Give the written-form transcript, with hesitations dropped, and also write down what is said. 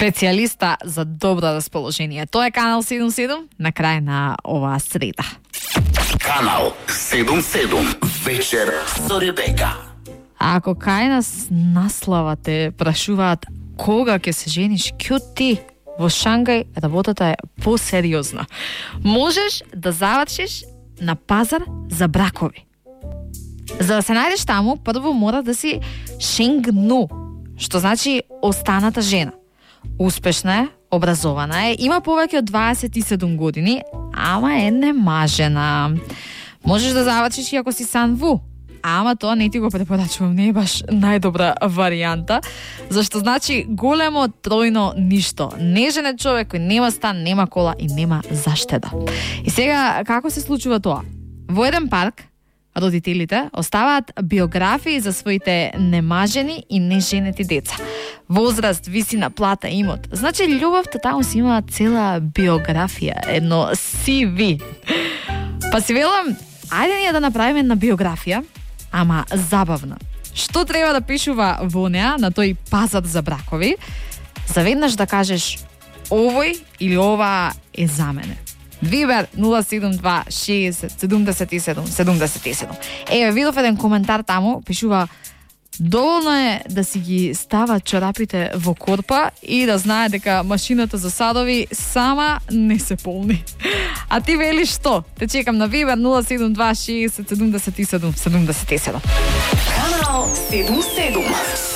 специјалиста за добро расположение. Тоа е Канал 77 на крај на оваа среда. Канал 77 вечер со Ребека. Ако кај нас наслава те прашуваат кога ќе се жениш, ќе ти во Шангај работата е посериозна. Можеш да завршиш на пазар за бракови. За да се најдеш таму, прво мора да си шенгну, што значи останата жена. Успешна е, образована е, има повеќе од 27 години, ама е немажена. Можеш да завршиш и ако си санву, ама тоа не ти го препорачувам, не е баш најдобра варијанта, зашто значи големо тројно ништо. Неженет човек кој нема стан, нема кола и нема заштеда. И сега, како се случува тоа? Во еден парк, родителите оставаат биографии за своите немажени и неженети деца. Возраст, висина, плата, имот. Значи, љубовта таму си има цела биографија, едно CV. Па си велам, ајде ние да направиме една биографија, ама забавна. Што треба да пишува во неа на тој пазар за бракови? Заведнаш да кажеш овој или ова е за мене. Вибер 072 60 77 77. Еве, видов еден коментар таму, пишува: доволно е да си ги става чорапите во корпа и да знае дека машината за садови сама не се полни. А ти велиш што? Те чекам на Вибер 072 60 77 77. Канал 77.